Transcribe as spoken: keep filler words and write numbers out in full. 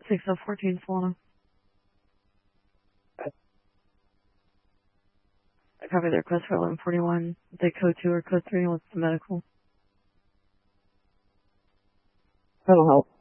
six oh fourteen Solana. I copied the request for eleven forty-one. The code two or code three, and what's the medical? That'll help.